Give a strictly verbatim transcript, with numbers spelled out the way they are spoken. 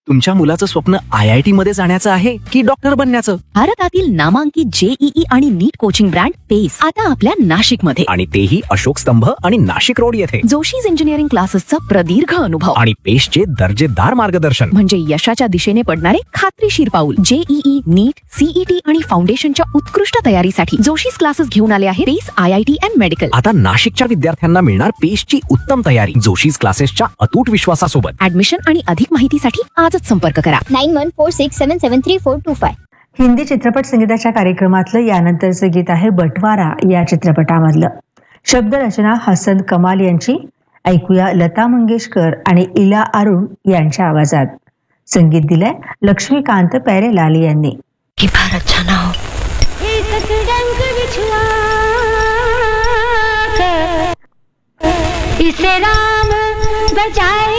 तुमच्या मुलाचं स्वप्न आय आय टी मध्ये जाण्याचं आहे की डॉक्टर बनण्याचं? भारतातील नामांकित जेईई आणि नीट कोचिंग ब्रँड पेस आता आपल्या नाशिक मध्ये, आणि तेही अशोक स्तंभ आणि नाशिक रोड येथे. जोशीज इंजिनिअरिंग क्लासेसचा प्रदीर्घ अनुभव आणि पेशचे दर्जेदार मार्गदर्शन, म्हणजे यशाच्या दिशेने पडणारे खात्रीशीर पाऊल. जेईई, नीट, सीईटी आणि फाउंडेशनच्या उत्कृष्ट तयारीसाठी जोशीज क्लासेस घेऊन आले आहे पेस I I T and medical. आता नाशिकच्या विद्यार्थ्यांना मिळणार पेशची उत्तम तयारी जोशीज क्लासेसच्या अतूट विश्वासासोबत. ऍडमिशन आणि अधिक माहितीसाठी आजच संपर्क करा. Nine one four six seven seven three four to five. Hindi चित्रपट संगीताच्या कार्यक्रमातलं यानंतरचं गीत आहे बटवारा या चित्रपटामधलं. शब्दरचना हसन कमाल यांची. ऐकूया लता मंगेशकर आणि इला अरुण यांच्या आवाजात. संगीत दिलंय लक्ष्मीकांत प्यारेलाल यांनी. इसे राम बचाए